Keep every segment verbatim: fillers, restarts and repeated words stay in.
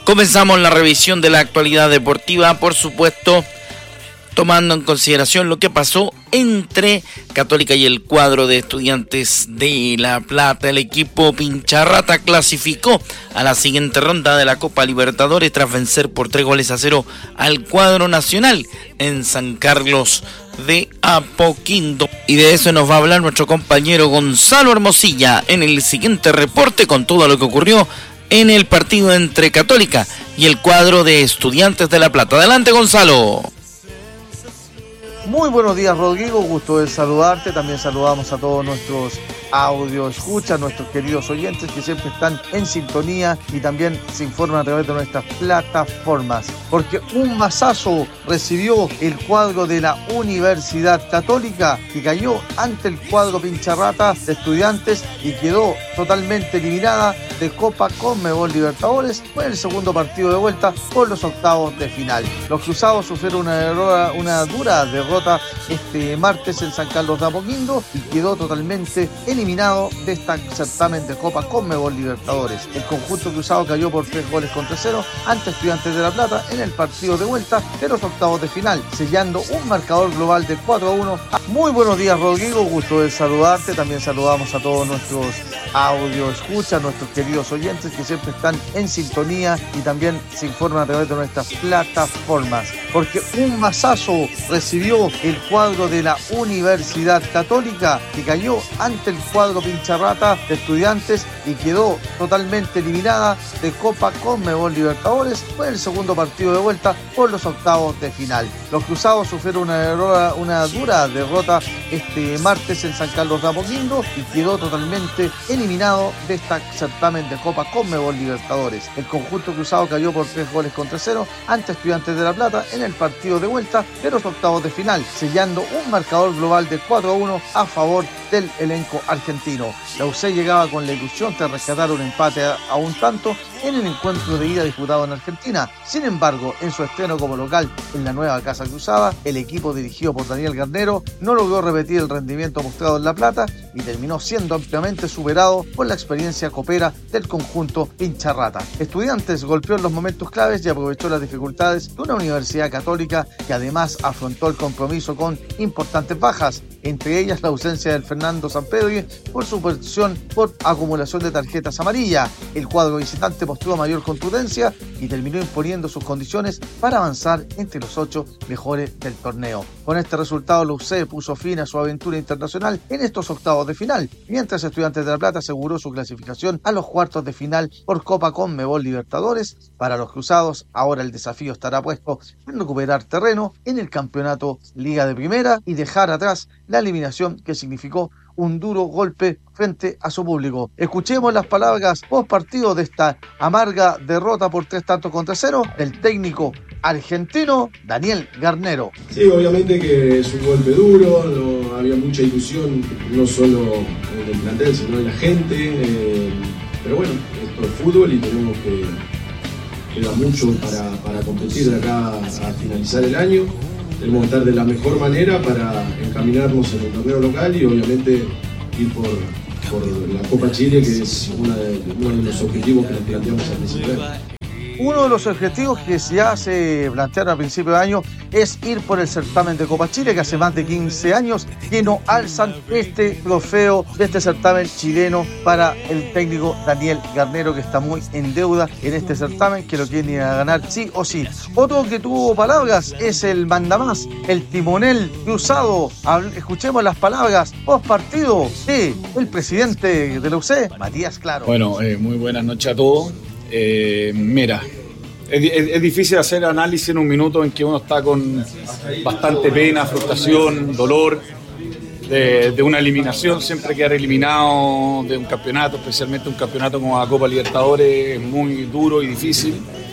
Comenzamos la revisión de la actualidad deportiva, por supuesto, tomando en consideración lo que pasó entre Católica y el cuadro de Estudiantes de La Plata. El equipo Pincharrata clasificó a la siguiente ronda de la Copa Libertadores tras vencer por tres goles a cero al cuadro nacional en San Carlos de Apoquindo. Y de eso nos va a hablar nuestro compañero Gonzalo Hermosilla en el siguiente reporte con todo lo que ocurrió en el partido entre Católica y el cuadro de Estudiantes de La Plata. Adelante, Gonzalo. Muy buenos días, Rodrigo, gusto de saludarte. También saludamos a todos nuestros audio escuchas, nuestros queridos oyentes que siempre están en sintonía y también se informan a través de nuestras plataformas, porque un mazazo recibió el cuadro de la Universidad Católica, que cayó ante el cuadro Pincharrata de Estudiantes y quedó totalmente eliminada de Copa Conmebol Libertadores. Fue el segundo partido de vuelta por los octavos de final. Los cruzados sufrieron una, una dura derrota este martes en San Carlos de Apoquindo y quedó totalmente eliminado de este certamen de Copa Conmebol Libertadores. El conjunto cruzado cayó por tres goles contra cero ante Estudiantes de La Plata en el partido de vuelta de los octavos de final, sellando un marcador global de cuatro a uno. Muy buenos días, Rodrigo, gusto de saludarte. También saludamos a todos nuestros audio escucha, nuestros queridos oyentes que siempre están en sintonía y también se informan a través de nuestras plataformas, porque un mazazo recibió el cuadro de la Universidad Católica, que cayó ante el cuadro Pincharrata de Estudiantes y quedó totalmente eliminada de Copa Conmebol Libertadores. Fue el segundo partido de vuelta por los octavos de final. Los cruzados sufrieron una, una dura derrota este martes en San Carlos de Apoquindo y quedó totalmente eliminado de este certamen de Copa Conmebol Libertadores. El conjunto cruzado cayó por tres goles contra cero ante Estudiantes de La Plata en el partido de vuelta de los octavos de final, sellando un marcador global de cuatro a uno a favor del elenco argentino. La U C llegaba con la ilusión de rescatar un empate a, a un tanto en el encuentro de ida disputado en Argentina. Sin embargo, en su estreno como local en la nueva Casa Cruzada, el equipo dirigido por Daniel Garnero no logró repetir el rendimiento mostrado en La Plata y terminó siendo ampliamente superado por la experiencia copera del conjunto Pincharrata. Estudiantes golpeó en los momentos claves y aprovechó las dificultades de una Universidad Católica que además afrontó el compromiso con importantes bajas, entre ellas la ausencia del Fernando Sampedri por su posición por acumulación de tarjetas amarillas. El cuadro visitante mostró mayor contundencia y terminó imponiendo sus condiciones para avanzar entre los ocho mejores del torneo. Con este resultado, la U C puso fin a su aventura internacional en estos octavos de final, mientras Estudiantes de La Plata aseguró su clasificación a los cuartos de final por Copa Conmebol Libertadores. Para los cruzados, ahora el desafío estará puesto en recuperar terreno en el campeonato Liga de Primera y dejar atrás la eliminación que significó un duro golpe frente a su público. Escuchemos las palabras post partido de esta amarga derrota por tres tantos contra cero del técnico argentino Daniel Garnero. Sí, obviamente que es un golpe duro, no había mucha ilusión, no solo en el plantel, sino en la gente, eh, pero bueno, esto es fútbol y tenemos que queda mucho para, para competir de acá a finalizar el año. Debemos estar de la mejor manera para encaminarnos en el torneo local y obviamente ir por, por la Copa Chile, que es una de, uno de los objetivos que nos planteamos al principio de año. Uno de los objetivos que ya se plantearon a principio de año es ir por el certamen de Copa Chile, que hace más de quince años que no alzan este trofeo de este certamen chileno para el técnico Daniel Garnero, que está muy en deuda en este certamen, que lo quiere ir a ganar sí o sí. Otro que tuvo palabras es el mandamás, el timonel cruzado. Escuchemos las palabras post partido de el presidente de la U C, Matías Claro. Bueno, eh, muy buenas noches a todos. Eh, mira, es, es, es difícil hacer análisis en un minuto en que uno está con bastante pena, frustración, dolor de, de una eliminación. Siempre quedar eliminado de un campeonato, especialmente un campeonato como la Copa Libertadores, es muy duro y difícil.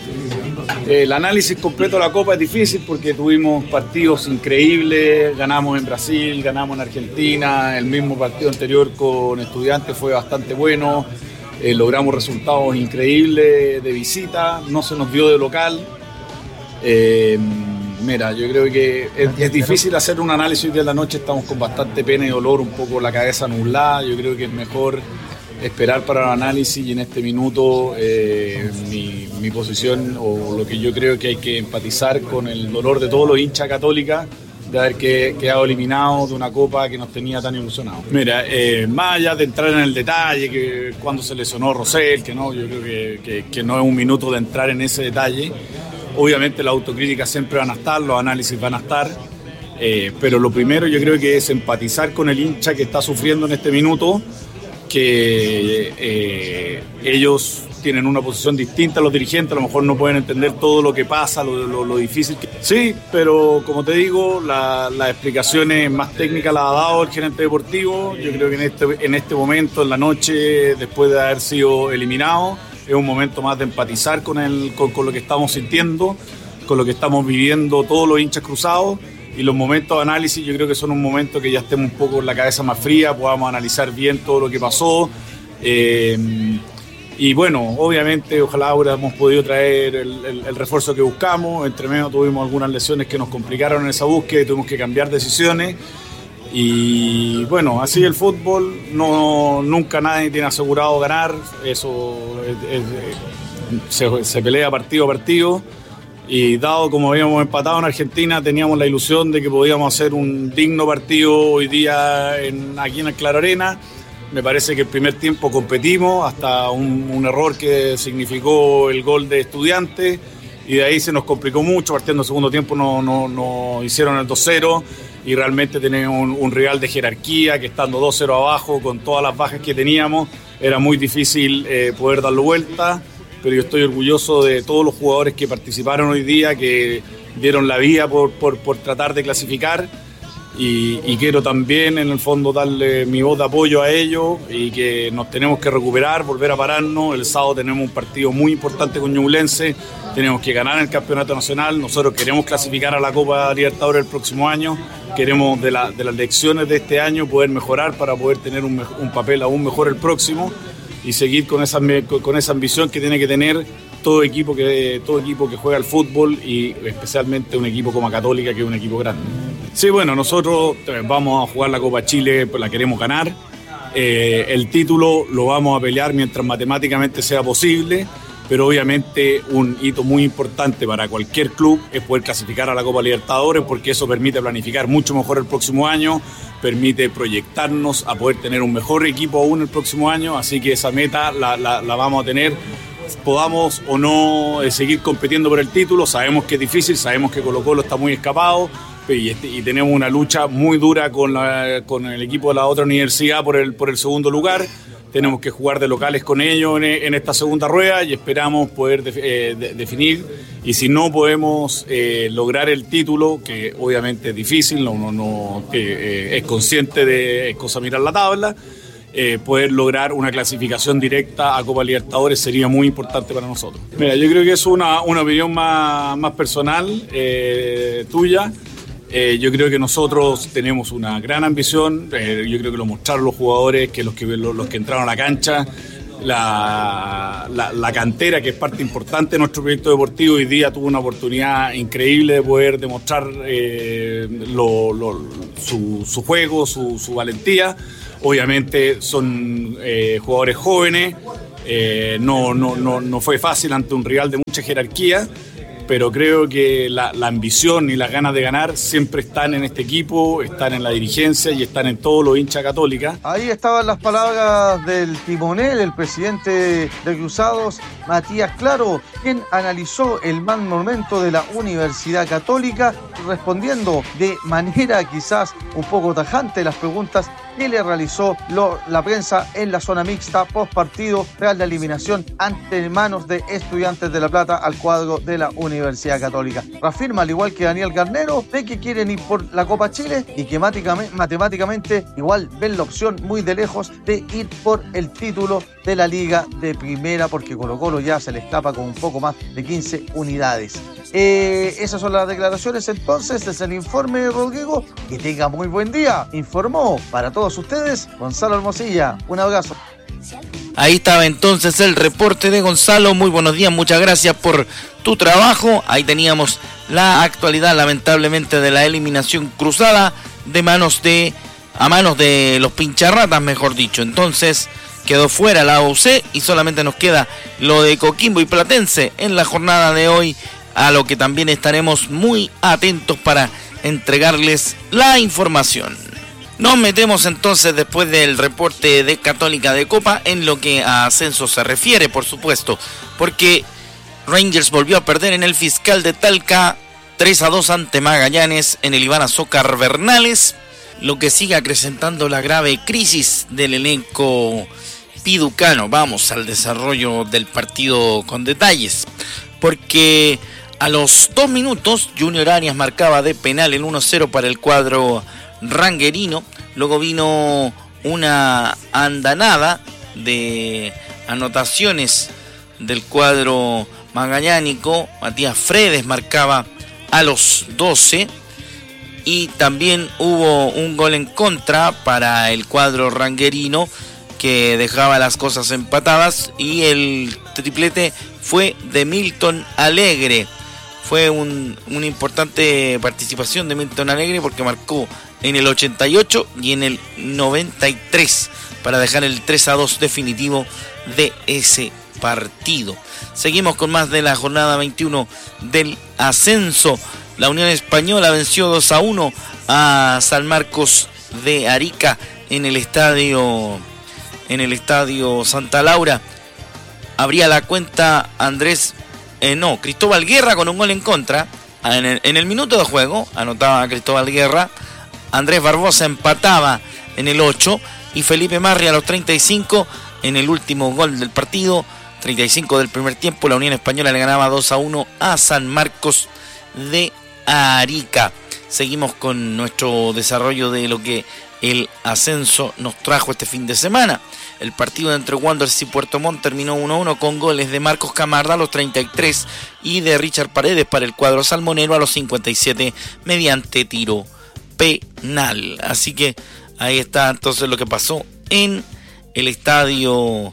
Eh, el análisis completo de la Copa es difícil porque tuvimos partidos increíbles, ganamos en Brasil, ganamos en Argentina, el mismo partido anterior con Estudiantes fue bastante bueno. Eh, logramos resultados increíbles de visita, no se nos dio de local. Eh, mira, yo creo que es, es difícil hacer un análisis hoy día en la noche, estamos con bastante pena y dolor, un poco la cabeza nublada. Yo creo que es mejor esperar para el análisis y en este minuto eh, mi, mi posición o lo que yo creo que hay que empatizar con el dolor de todos los hinchas Católica de haber que, quedado eliminados de una copa que nos tenía tan ilusionados. Mira, eh, más allá de entrar en el detalle, que cuando se lesionó Rosell, que no, yo creo que, que, que no es un minuto de entrar en ese detalle. Obviamente las autocríticas siempre van a estar, los análisis van a estar, eh, pero lo primero yo creo que es empatizar con el hincha que está sufriendo en este minuto, que eh, ellos tienen una posición distinta a los dirigentes, a lo mejor no pueden entender todo lo que pasa, lo, lo, lo difícil que... Sí, pero como te digo, las la explicaciones más técnicas las ha dado el gerente deportivo. Yo creo que en este, en este momento, en la noche, después de haber sido eliminado, es un momento más de empatizar con, el, con, con lo que estamos sintiendo, con lo que estamos viviendo todos los hinchas cruzados, y los momentos de análisis yo creo que son un momento que ya estemos un poco en la cabeza más fría, podamos analizar bien todo lo que pasó. Eh, Y bueno, obviamente, ojalá hubiéramos podido traer el, el, el refuerzo que buscamos. Entre medio tuvimos algunas lesiones que nos complicaron en esa búsqueda y tuvimos que cambiar decisiones. Y bueno, así el fútbol, no, nunca nadie tiene asegurado ganar. Eso es, es, se, se pelea partido a partido. Y dado como habíamos empatado en Argentina, teníamos la ilusión de que podíamos hacer un digno partido hoy día en, aquí en el Claro Arena. Me parece que el primer tiempo competimos hasta un, un error que significó el gol de Estudiantes y de ahí se nos complicó mucho. Partiendo el segundo tiempo nos no, no hicieron el dos cero y realmente teníamos un, un rival de jerarquía que estando dos cero abajo con todas las bajas que teníamos era muy difícil eh, poder darlo vuelta, pero yo estoy orgulloso de todos los jugadores que participaron hoy día, que dieron la vida por, por, por tratar de clasificar. Y, y quiero también en el fondo darle mi voz de apoyo a ellos y que nos tenemos que recuperar, volver a pararnos. El sábado tenemos un partido muy importante con Ñublense, tenemos que ganar el campeonato nacional, nosotros queremos clasificar a la Copa Libertadores el próximo año, queremos de, la, de las lecciones de este año poder mejorar para poder tener un, un papel aún mejor el próximo y seguir con esa, con esa ambición que tiene que tener todo equipo que, todo equipo que juega al fútbol y especialmente un equipo como Católica, que es un equipo grande. Sí, bueno, nosotros vamos a jugar la Copa Chile, pues la queremos ganar. Eh, el título lo vamos a pelear mientras matemáticamente sea posible, pero obviamente un hito muy importante para cualquier club es poder clasificar a la Copa Libertadores, porque eso permite planificar mucho mejor el próximo año, permite proyectarnos a poder tener un mejor equipo aún el próximo año, así que esa meta la, la, la vamos a tener, podamos o no eh, seguir compitiendo por el título. Sabemos que es difícil, sabemos que Colo-Colo está muy escapado y, este, y tenemos una lucha muy dura con, la, con el equipo de la otra universidad por el, por el segundo lugar. Tenemos que jugar de locales con ellos en, en esta segunda rueda y esperamos poder de, eh, de, definir. Y si no podemos eh, lograr el título, que obviamente es difícil, uno no, que, eh, es consciente de es cosa mirar la tabla, eh, poder lograr una clasificación directa a Copa Libertadores sería muy importante para nosotros. Mira, yo creo que es una, una opinión más, más personal eh, tuya. Eh, yo creo que nosotros tenemos una gran ambición, eh, yo creo que lo mostraron los jugadores, que los que, los, los que entraron a la cancha, la, la, la cantera, que es parte importante de nuestro proyecto deportivo, hoy día tuvo una oportunidad increíble de poder demostrar eh, lo, lo, su, su juego, su, su valentía. Obviamente son eh, jugadores jóvenes, eh, no, no, no, no fue fácil ante un rival de mucha jerarquía, pero creo que la, la ambición y las ganas de ganar siempre están en este equipo, están en la dirigencia y están en todos los hinchas Católica. Ahí estaban las palabras del timonel, el presidente de Cruzados, Matías Claro, quien analizó el mal momento de la Universidad Católica, respondiendo de manera quizás un poco tajante las preguntas que le realizó lo, la prensa en la zona mixta post partido tras la eliminación ante manos de Estudiantes de La Plata al cuadro de la Universidad Católica. Reafirma, al igual que Daniel Garnero, de que quieren ir por la Copa Chile y que matemáticamente igual ven la opción muy de lejos de ir por el título de la Liga de Primera, porque Colo-Colo ya se le escapa con un poco más de quince unidades. Eh, esas son las declaraciones entonces, es el informe de Rodrigo. Que tenga muy buen día. Informó para todos ustedes Gonzalo Hermosilla. Un abrazo. Ahí estaba entonces el reporte de Gonzalo. Muy buenos días, muchas gracias por tu trabajo. Ahí teníamos la actualidad, lamentablemente, de la eliminación cruzada de manos de a manos de los pincharratas, mejor dicho. Entonces, quedó fuera la U C y solamente nos queda lo de Coquimbo y Platense en la jornada de hoy, a lo que también estaremos muy atentos para entregarles la información. Nos metemos entonces, después del reporte de Católica de Copa, en lo que a ascenso se refiere, por supuesto, porque Rangers volvió a perder en el Fiscal de Talca tres a dos ante Magallanes en el Iván Azócar Bernales, lo que sigue acrecentando la grave crisis del elenco piducano. Vamos al desarrollo del partido con detalles, porque a los dos minutos Junior Arias marcaba de penal el uno cero para el cuadro ranguerino. Luego vino una andanada de anotaciones del cuadro magallánico. Matías Fredes marcaba a los doce y también hubo un gol en contra para el cuadro ranguerino que dejaba las cosas empatadas, y el triplete fue de Milton Alegre. Fue un, una importante participación de Milton Alegre porque marcó en el ochenta y ocho y en el noventa y tres para dejar el tres a dos definitivo de ese partido. Seguimos con más de la jornada veintiuno del ascenso. La Unión Española venció dos a uno a San Marcos de Arica en el estadio en el estadio Santa Laura. Abría la cuenta Andrés eh, no, Cristóbal Guerra con un gol en contra. En el, en el minuto de juego anotaba Cristóbal Guerra. Andrés Barbosa empataba en el ocho y Felipe Marri a los treinta y cinco en el último gol del partido, treinta y cinco del primer tiempo. La Unión Española le ganaba dos a uno a San Marcos de Arica. Seguimos con nuestro desarrollo de lo que el ascenso nos trajo este fin de semana. El partido entre Wanderers y Puerto Montt terminó uno a uno con goles de Marcos Camarda a los treinta y tres y de Richard Paredes para el cuadro salmonero a los cincuenta y siete mediante tiro penal. Así que ahí está entonces lo que pasó en el estadio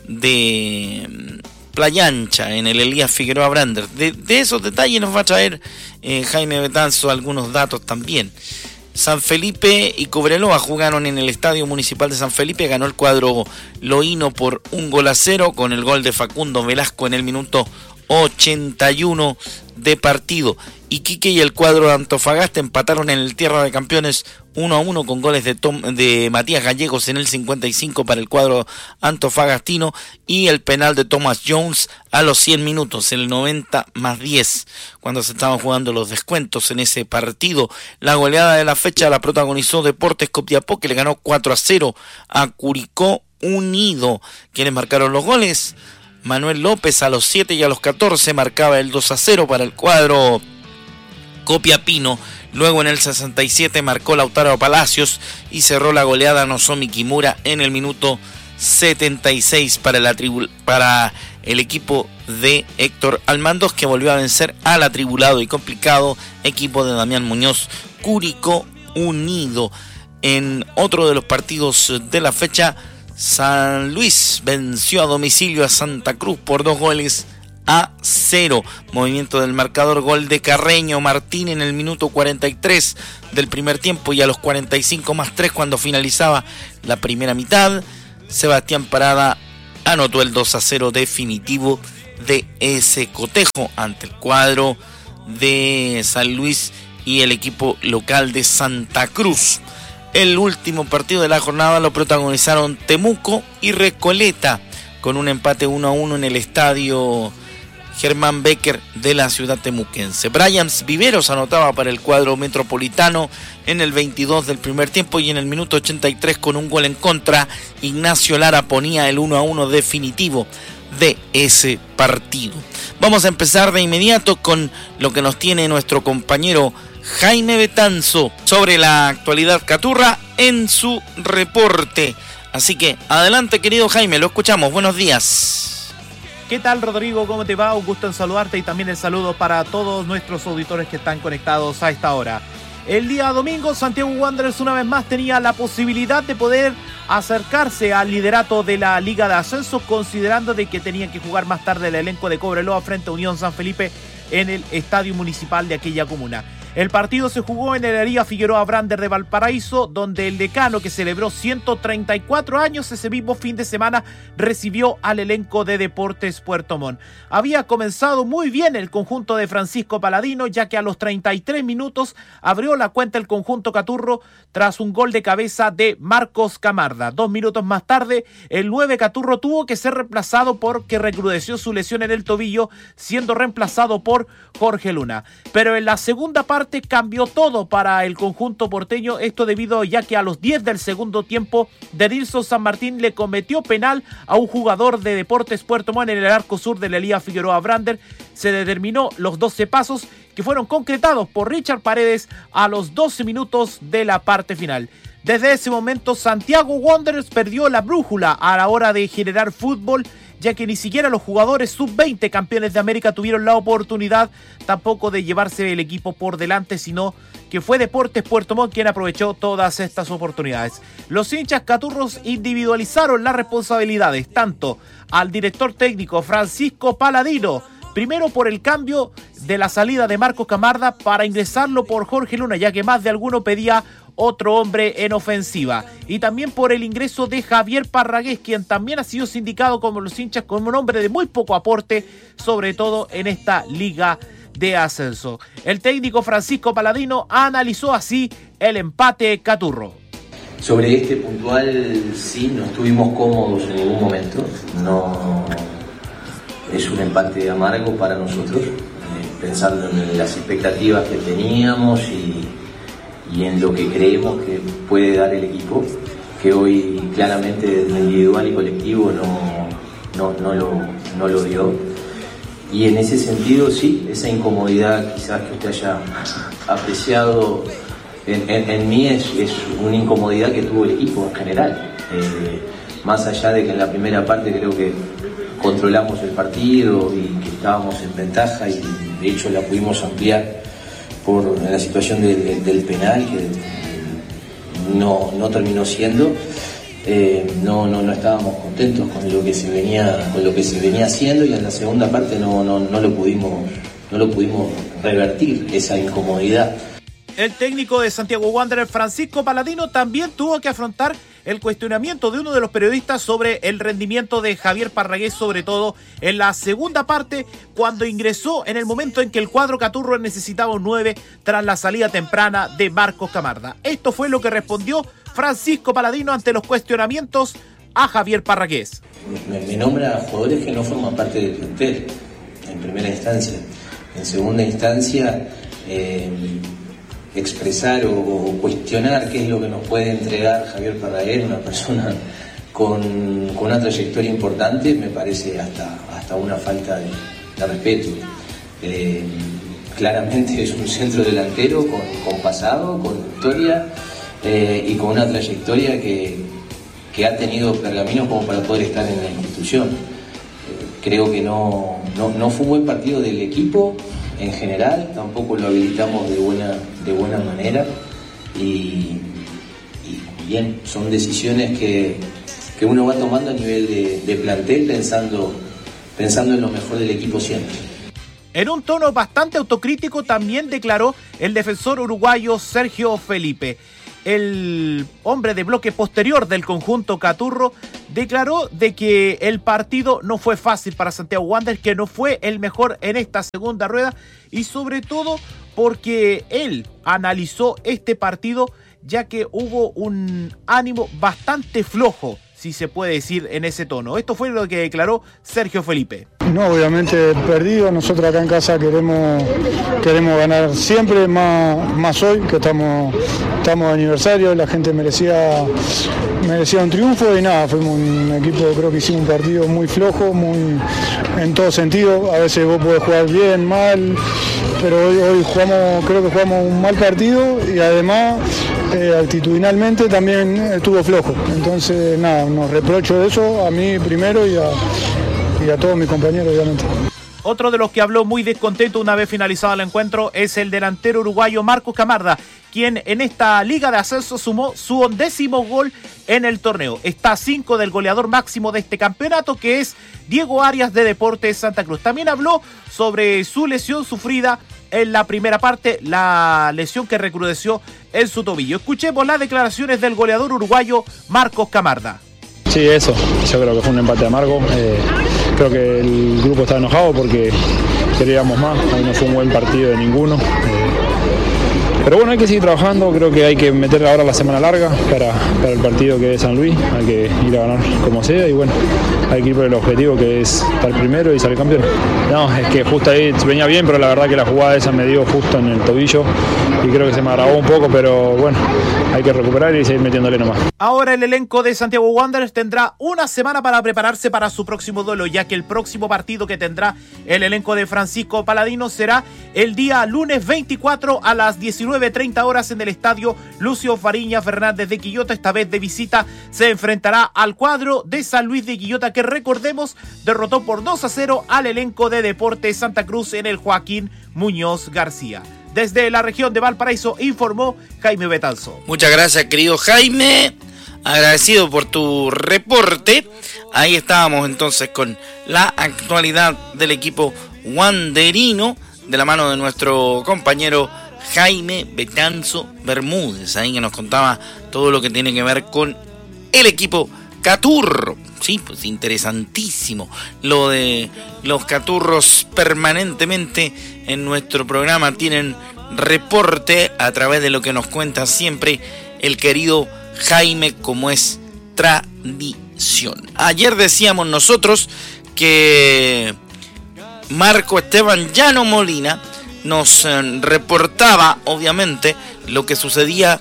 de Playa Ancha, en el Elías Figueroa Brander. De, de esos detalles nos va a traer eh, Jaime Betanzo algunos datos también. San Felipe y Cobreloa jugaron en el Estadio Municipal de San Felipe. Ganó el cuadro loíno por un gol a cero con el gol de Facundo Velasco en el minuto ochenta y uno de partido. Iquique y el cuadro de Antofagasta empataron en el Tierra de Campeones uno a uno con goles de, Tom, de Matías Gallegos en el cincuenta y cinco para el cuadro antofagastino y el penal de Thomas Jones a los cien minutos, el noventa más diez, cuando se estaban jugando los descuentos en ese partido. La goleada de la fecha la protagonizó Deportes Copiapó, que le ganó cuatro a cero a Curicó Unido. ¿Quiénes marcaron los goles? Manuel López a los siete y a los catorce marcaba el dos a cero para el cuadro copiapino. Luego en el sesenta y siete marcó Lautaro Palacios y cerró la goleada Nozomi Kimura en el minuto setenta y seis para, la tribu- para el equipo de Héctor Almandos, que volvió a vencer al atribulado y complicado equipo de Damián Muñoz, Curicó Unido. En otro de los partidos de la fecha, San Luis venció a domicilio a Santa Cruz por dos goles a cero. Movimiento del marcador, gol de Carreño Martín en el minuto cuarenta y tres del primer tiempo, y a los cuarenta y cinco más tres, cuando finalizaba la primera mitad, Sebastián Parada anotó el dos a cero definitivo de ese cotejo ante el cuadro de San Luis y el equipo local de Santa Cruz. El último partido de la jornada lo protagonizaron Temuco y Recoleta, con un empate uno a uno en el estadio Germán Becker de la ciudad temuquense. Brian Viveros anotaba para el cuadro metropolitano en el veintidós del primer tiempo, y en el minuto ochenta y tres, con un gol en contra, Ignacio Lara ponía el uno a uno definitivo de ese partido. Vamos a empezar de inmediato con lo que nos tiene nuestro compañero Jaime Betanzo sobre la actualidad caturra en su reporte. Así que adelante, querido Jaime, lo escuchamos. Buenos días. ¿Qué tal, Rodrigo? ¿Cómo te va? Un gusto en saludarte, y también el saludo para todos nuestros auditores que están conectados a esta hora. El día domingo, Santiago Wanderers una vez más tenía la posibilidad de poder acercarse al liderato de la Liga de Ascenso, considerando de que tenían que jugar más tarde el elenco de Cobreloa frente a Unión San Felipe en el Estadio Municipal de aquella comuna. El partido se jugó en el Elías Figueroa Brander de Valparaíso, donde el decano, que celebró ciento treinta y cuatro años ese mismo fin de semana, recibió al elenco de Deportes Puerto Montt. Había comenzado muy bien el conjunto de Francisco Paladino, ya que a los treinta y tres minutos abrió la cuenta el conjunto Caturro tras un gol de cabeza de Marcos Camarda. Dos minutos más tarde, el nueve Caturro tuvo que ser reemplazado porque recrudeció su lesión en el tobillo, siendo reemplazado por Jorge Luna. Pero en la segunda parte cambió todo para el conjunto porteño, esto debido ya que a los diez del segundo tiempo, Denilson San Martín le cometió penal a un jugador de Deportes Puerto Montt en el arco sur del Elías Figueroa Brander. Se determinó los doce pasos que fueron concretados por Richard Paredes a los doce minutos de la parte final. Desde ese momento, Santiago Wanderers perdió la brújula a la hora de generar fútbol, ya que ni siquiera los jugadores sub veinte campeones de América tuvieron la oportunidad tampoco de llevarse el equipo por delante, sino que fue Deportes Puerto Montt quien aprovechó todas estas oportunidades. Los hinchas caturros individualizaron las responsabilidades, tanto al director técnico Francisco Paladino, primero por el cambio de la salida de Marcos Camarda para ingresarlo por Jorge Luna, ya que más de alguno pedía otro hombre en ofensiva, y también por el ingreso de Javier Parragués, quien también ha sido sindicado como los hinchas como un hombre de muy poco aporte, sobre todo en esta liga de ascenso. El técnico Francisco Paladino analizó así el empate caturro. Sobre este puntual, sí, no estuvimos cómodos en ningún momento. No es un empate amargo para nosotros, eh, pensando en las expectativas que teníamos y y en lo que creemos que puede dar el equipo, que hoy claramente desde individual y colectivo no, no, no, lo, no lo dio. Y en ese sentido, sí, esa incomodidad quizás que usted haya apreciado en, en, en mí es, es una incomodidad que tuvo el equipo en general. Eh, más allá de que en la primera parte creo que controlamos el partido y que estábamos en ventaja y de hecho la pudimos ampliar por la situación del, del penal, que no, no terminó siendo, eh, no, no, no estábamos contentos con lo que se venía, con lo que se venía haciendo, y en la segunda parte no, no, no lo pudimos, no lo pudimos revertir, esa incomodidad. El técnico de Santiago Wanderers, Francisco Paladino, también tuvo que afrontar el cuestionamiento de uno de los periodistas sobre el rendimiento de Javier Parragués, sobre todo en la segunda parte, cuando ingresó en el momento en que el cuadro caturro necesitaba un nueve tras la salida temprana de Marcos Camarda. Esto fue lo que respondió Francisco Paladino ante los cuestionamientos a Javier Parragués. Me, me nombra a jugadores que no forman parte del plantel, en primera instancia. En segunda instancia, eh, expresar o, o cuestionar qué es lo que nos puede entregar Javier Parragués, una persona con, con una trayectoria importante, me parece hasta, hasta una falta de, de respeto. Eh, claramente es un centro delantero con, con pasado, con historia eh, y con una trayectoria que, que ha tenido pergaminos como para poder estar en la institución. Eh, creo que no, no, no fue un buen partido del equipo en general, tampoco lo habilitamos de buena, de buena manera y, y bien, son decisiones que, que uno va tomando a nivel de, de plantel pensando, pensando en lo mejor del equipo siempre. En un tono bastante autocrítico también declaró el defensor uruguayo Sergio Felipe. El hombre de bloque posterior del conjunto caturro declaró de que el partido no fue fácil para Santiago Wanderers, que no fue el mejor en esta segunda rueda, y sobre todo porque él analizó este partido ya que hubo un ánimo bastante flojo, si se puede decir en ese tono. Esto fue lo que declaró Sergio Felipe. No, obviamente perdido. Nosotros acá en casa queremos queremos ganar siempre, más, más hoy que estamos, estamos de aniversario. La gente merecía, merecía un triunfo y nada, fuimos un equipo, creo que hicimos un partido muy flojo, muy en todo sentido. A veces vos podés jugar bien, mal, pero hoy, hoy jugamos, creo que jugamos un mal partido y además eh, actitudinalmente también estuvo flojo. Entonces nada, nos reprocho de eso a mí primero y a y a todos mis compañeros, obviamente. Otro de los que habló muy descontento una vez finalizado el encuentro es el delantero uruguayo Marcos Camarda, quien en esta liga de ascenso sumó su undécimo gol en el torneo. Está a cinco del goleador máximo de este campeonato, que es Diego Arias de Deportes Santa Cruz. También habló sobre su lesión sufrida en la primera parte la lesión que recrudeció en su tobillo. Escuchemos las declaraciones del goleador uruguayo Marcos Camarda. Sí, eso, yo creo que fue un empate amargo, eh, creo que el grupo está enojado porque queríamos más, ahí no fue un buen partido de ninguno, eh, pero bueno, hay que seguir trabajando, creo que hay que meter ahora la semana larga para, para el partido que es San Luis, hay que ir a ganar como sea y bueno, hay que ir por el objetivo que es estar primero y salir campeón. No, es que justo ahí venía bien, pero la verdad que la jugada esa me dio justo en el tobillo y creo que se me agravó un poco, pero bueno, hay que recuperar y seguir metiéndole nomás. Ahora el elenco de Santiago Wanderers tendrá una semana para prepararse para su próximo duelo, ya que el próximo partido que tendrá el elenco de Francisco Paladino será el día lunes veinticuatro a las diecinueve treinta horas en el estadio Lucio Fariña Fernández de Quillota. Esta vez de visita se enfrentará al cuadro de San Luis de Quillota, que recordemos derrotó por dos a cero al elenco de Deportes Santa Cruz en el Joaquín Muñoz García. Desde la región de Valparaíso informó Jaime Betanzo. Muchas gracias, querido Jaime. Agradecido por tu reporte. Ahí estábamos entonces con la actualidad del equipo wanderino de la mano de nuestro compañero Jaime Betanzo Bermúdez, ahí que nos contaba todo lo que tiene que ver con el equipo Caturro. Sí, pues interesantísimo lo de los Caturros. Permanentemente en nuestro programa tienen reporte a través de lo que nos cuenta siempre el querido Jaime, como es tradición. Ayer decíamos nosotros que Marco Esteban Llano Molina nos reportaba obviamente lo que sucedía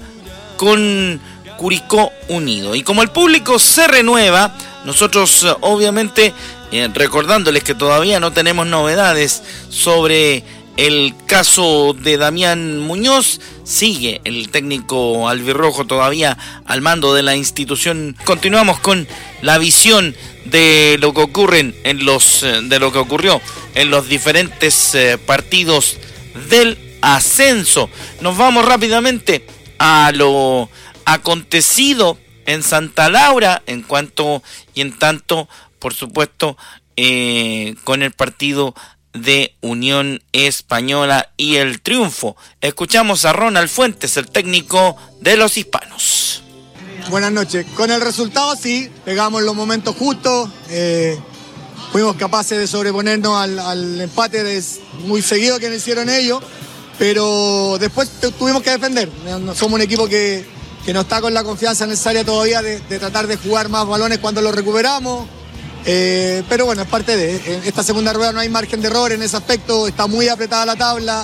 con Curicó Unido, y como el público se renueva, nosotros obviamente eh, recordándoles que todavía no tenemos novedades sobre el caso de Damián Muñoz. Sigue el técnico albirrojo todavía al mando de la institución. Continuamos con la visión de lo que ocurren en los de lo que ocurrió en los diferentes eh, partidos del ascenso. Nos vamos rápidamente a lo acontecido en Santa Laura en cuanto y en tanto, por supuesto, eh, con el partido de Unión Española y el triunfo. Escuchamos a Ronald Fuentes, el técnico de los hispanos. Buenas noches. Con el resultado sí, pegamos los momentos justos, eh, fuimos capaces de sobreponernos al, al empate de, muy seguido que nos hicieron ellos, pero después tuvimos que defender. Somos un equipo que, que no está con la confianza necesaria todavía de, de tratar de jugar más balones cuando los recuperamos. Eh, pero bueno, es parte de en esta segunda rueda, no hay margen de error en ese aspecto, está muy apretada la tabla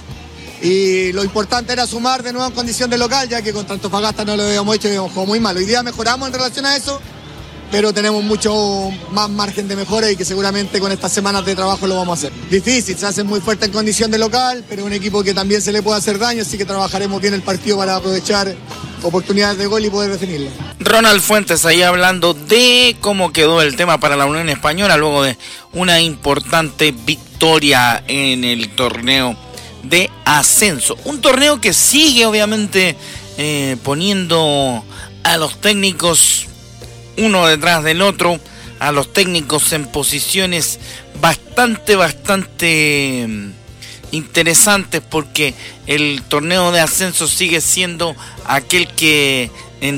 y lo importante era sumar de nuevo en condición de local, ya que contra Antofagasta no lo habíamos hecho y habíamos jugado muy mal. Hoy día mejoramos en relación a eso, pero tenemos mucho más margen de mejora y que seguramente con estas semanas de trabajo lo vamos a hacer. Difícil, se hace muy fuerte en condición de local, pero un equipo que también se le puede hacer daño, así que trabajaremos bien el partido para aprovechar oportunidades de gol y poder definirlo. Ronald Fuentes ahí hablando de cómo quedó el tema para la Unión Española luego de una importante victoria en el torneo de ascenso. Un torneo que sigue obviamente eh, poniendo a los técnicos uno detrás del otro, a los técnicos en posiciones bastante, bastante interesantes, porque el torneo de ascenso sigue siendo aquel que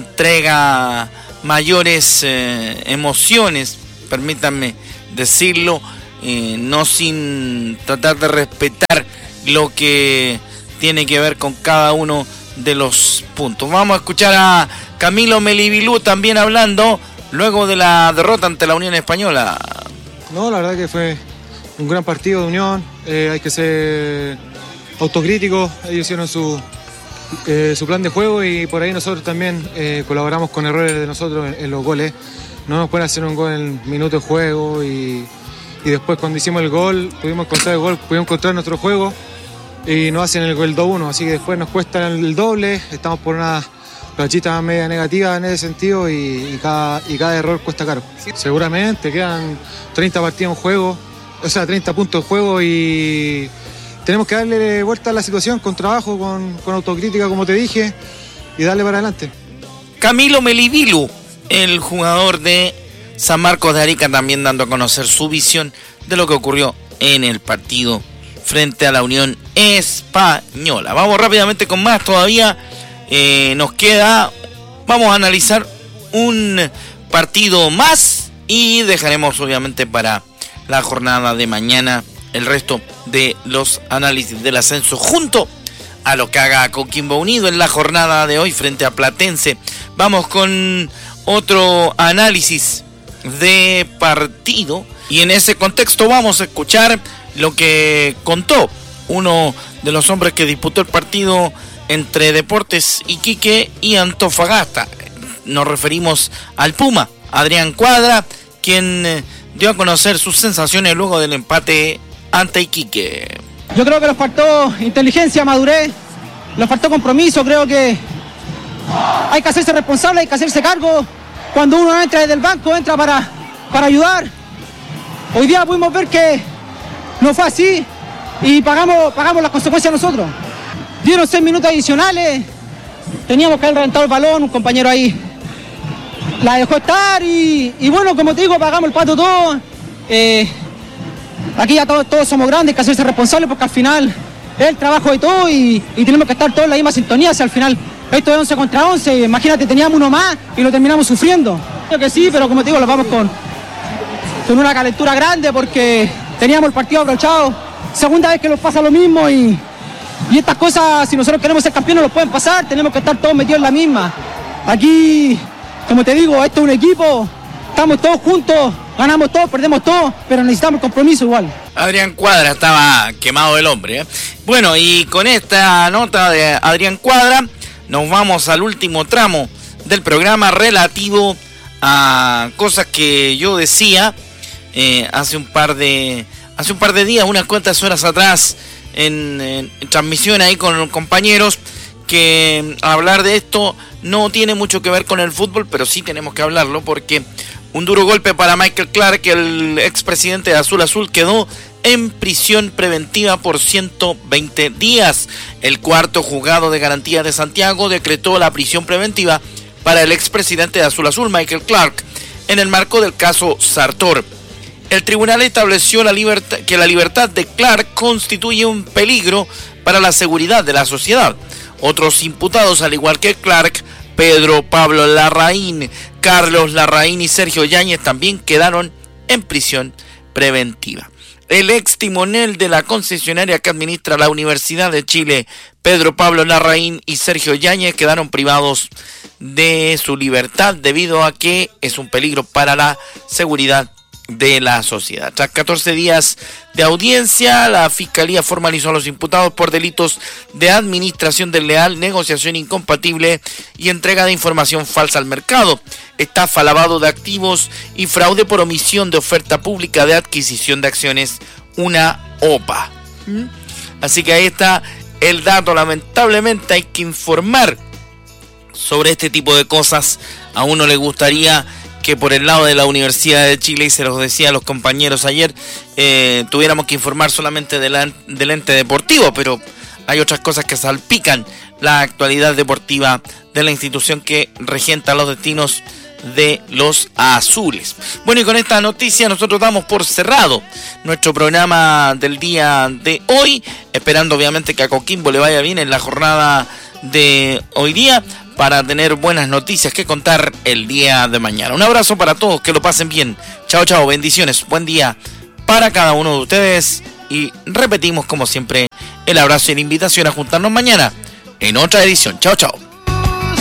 entrega mayores eh, emociones, permítanme decirlo, eh, no sin tratar de respetar lo que tiene que ver con cada uno de los puntos. Vamos a escuchar a Camilo Melibilú también hablando luego de la derrota ante la Unión Española. No, la verdad que fue un gran partido de Unión, eh, hay que ser autocríticos, ellos hicieron su, eh, su plan de juego y por ahí nosotros también eh, colaboramos con errores de nosotros en, en los goles. No nos pueden hacer un gol en minuto de juego y, y después cuando hicimos el gol, pudimos encontrar el gol, pudimos encontrar nuestro juego y nos hacen el gol dos uno, así que después nos cuesta el doble, estamos por una rachita media negativa en ese sentido y, y, cada, y cada error cuesta caro. Seguramente quedan treinta partidos en juego, o sea, treinta puntos en juego y tenemos que darle vuelta a la situación con trabajo, con, con autocrítica, como te dije, y darle para adelante. Camilo Melibilú, el jugador de San Marcos de Arica, también dando a conocer su visión de lo que ocurrió en el partido frente a la Unión Española. Vamos rápidamente con más todavía. Eh, nos queda, vamos a analizar un partido más y dejaremos obviamente para la jornada de mañana el resto de los análisis del ascenso junto a lo que haga Coquimbo Unido en la jornada de hoy frente a Platense. Vamos con otro análisis de partido y en ese contexto vamos a escuchar lo que contó uno de los hombres que disputó el partido entre Deportes Iquique y Antofagasta. Nos referimos al Puma, Adrián Cuadra, quien dio a conocer sus sensaciones luego del empate ante Iquique. Yo creo que nos faltó inteligencia, madurez, nos faltó compromiso. Creo que hay que hacerse responsable, hay que hacerse cargo. Cuando uno entra desde el banco, entra para, para ayudar. Hoy día pudimos ver que no fue así y pagamos, pagamos las consecuencias nosotros. Dieron seis minutos adicionales, teníamos que haber reventado el balón, un compañero ahí la dejó estar y, y bueno, como te digo, pagamos el pato todo. Eh, aquí ya todos, todos somos grandes, hay que hacerse responsables porque al final es el trabajo de todos y, y tenemos que estar todos en la misma sintonía. Si al final esto es once contra once, imagínate, teníamos uno más y lo terminamos sufriendo. Creo que sí, pero como te digo, lo vamos con, con una calentura grande porque teníamos el partido abrochado. Segunda vez que nos pasa lo mismo y, y estas cosas, si nosotros queremos ser campeones, nos pueden pasar. Tenemos que estar todos metidos en la misma. Aquí, como te digo, esto es un equipo, estamos todos juntos, ganamos todos, perdemos todos, pero necesitamos compromiso igual. Adrián Cuadra estaba quemado el hombre, ¿eh? Bueno, y con esta nota de Adrián Cuadra nos vamos al último tramo del programa relativo a cosas que yo decía eh, hace un par de hace un par de días, unas cuantas horas atrás en, en, en transmisión ahí con los compañeros, que hablar de esto no tiene mucho que ver con el fútbol, pero sí tenemos que hablarlo porque un duro golpe para Michael Clark, el expresidente de Azul Azul, quedó en prisión preventiva por ciento veinte días. El cuarto juzgado de garantía de Santiago decretó la prisión preventiva para el expresidente de Azul Azul, Michael Clark, en el marco del caso Sartor. El tribunal estableció la libertad, que la libertad de Clark constituye un peligro para la seguridad de la sociedad. Otros imputados, al igual que Clark, Pedro Pablo Larraín, Carlos Larraín y Sergio Yáñez, también quedaron en prisión preventiva. El ex timonel de la concesionaria que administra la Universidad de Chile, Pedro Pablo Larraín y Sergio Yáñez, quedaron privados de su libertad debido a que es un peligro para la seguridad de la sociedad. Tras catorce días de audiencia, la Fiscalía formalizó a los imputados por delitos de administración desleal, negociación incompatible y entrega de información falsa al mercado, estafa, lavado de activos y fraude por omisión de oferta pública de adquisición de acciones, una O P A. ¿Mm? Así que ahí está el dato. Lamentablemente hay que informar sobre este tipo de cosas. A uno le gustaría que por el lado de la Universidad de Chile, y se los decía a los compañeros ayer, eh, tuviéramos que informar solamente de la, del ente deportivo, pero hay otras cosas que salpican la actualidad deportiva de la institución que regenta los destinos de los azules. Bueno, y con esta noticia nosotros damos por cerrado nuestro programa del día de hoy, esperando obviamente que a Coquimbo le vaya bien en la jornada de hoy día, para tener buenas noticias que contar el día de mañana. Un abrazo para todos, que lo pasen bien. Chao, chao, bendiciones, buen día para cada uno de ustedes. Y repetimos como siempre el abrazo y la invitación a juntarnos mañana en otra edición. Chao, chao.